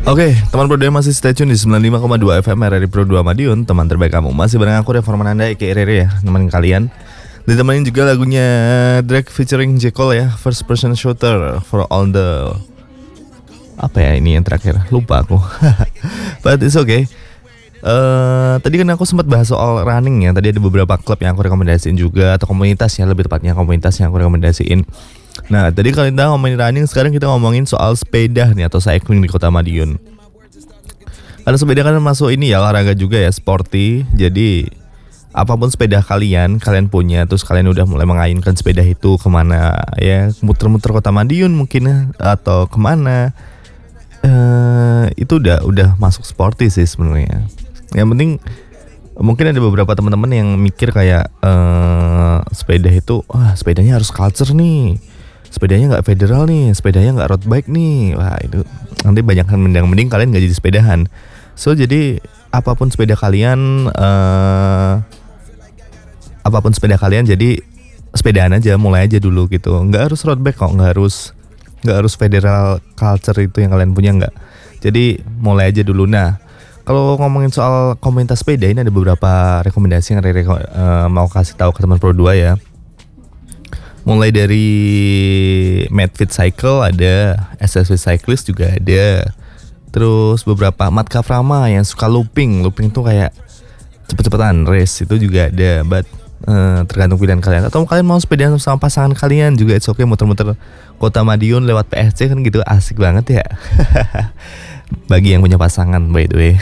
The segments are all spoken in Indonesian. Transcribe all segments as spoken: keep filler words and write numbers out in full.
Oke, teman Pro dua masih stay tune di sembilan puluh lima koma dua F M R R I Pro dua Madiun. Teman terbaik kamu masih bareng aku Reforman Anda Eki Rere ya, teman kalian. Ditemenin juga lagunya Drake featuring J. Cole ya, First Person Shooter for all the apa ya ini yang terakhir, lupa aku. But it's okay. Uh, tadi kan aku sempat bahas soal running ya. Tadi ada beberapa klub yang aku rekomendasiin juga, atau komunitas ya, lebih tepatnya komunitas yang aku rekomendasiin. Nah, tadi kalau kita ngomongin running, sekarang kita ngomongin soal sepeda nih, atau cycling di Kota Madiun. Karena sepeda kan masuk ini ya, olahraga juga ya, sporty. Jadi apapun sepeda kalian, kalian punya, terus kalian udah mulai mengayunkan sepeda itu kemana ya, muter-muter Kota Madiun mungkin, atau kemana, uh, itu udah udah masuk sporty sih sebenarnya. Yang penting mungkin ada beberapa teman-teman yang mikir kayak uh, sepeda itu, wah sepedanya harus culture nih, sepedanya nggak federal nih, sepedanya nggak road bike nih. Wah itu nanti banyak kan mending mending kalian nggak jadi sepedahan. So jadi apapun sepeda kalian, uh, apapun sepeda kalian, jadi sepedaan aja, mulai aja dulu gitu. Nggak harus road bike kok, nggak harus nggak harus federal culture itu yang kalian punya, nggak. Jadi mulai aja dulu. Nah, kalau ngomongin soal komunitas sepeda, ini ada beberapa rekomendasi yang Rere uh, mau kasih tahu ke teman Pro dua ya. Mulai dari Medfit Cycle ada, S S W Cyclist juga ada. Terus beberapa Matka Frama yang suka looping, looping tuh kayak cepet-cepetan race, itu juga ada. But uh, tergantung pilihan kalian. Atau kalian mau sepedaan sama pasangan kalian juga, it's okay, muter-muter Kota Madiun lewat P S C kan gitu, asik banget ya. Bagi yang punya pasangan, by the way.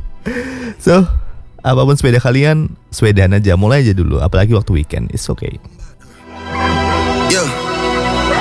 So, apapun sepeda kalian, sepedaan aja, mulai aja dulu. Apalagi waktu weekend, it's okay.